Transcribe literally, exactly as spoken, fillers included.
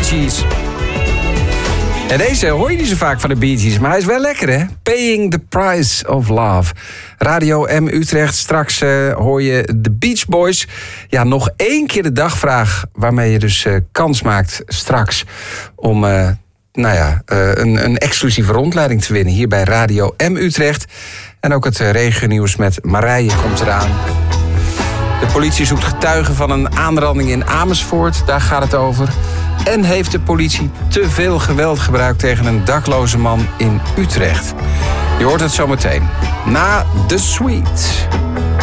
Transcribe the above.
Bee Gees. En deze hoor je niet zo vaak van de Bee Gees, maar hij is wel lekker, hè? Paying the Price of Love. Radio M Utrecht, straks uh, hoor je de Beach Boys. Ja, nog één keer de dagvraag waarmee je dus uh, kans maakt straks om uh, nou ja, uh, een, een exclusieve rondleiding te winnen hier bij Radio M Utrecht. En ook het uh, regionieuws met Marije komt eraan. De politie zoekt getuigen van een aanranding in Amersfoort, daar gaat het over. En heeft de politie te veel geweld gebruikt tegen een dakloze man in Utrecht? Je hoort het zo meteen. Na The Sweet.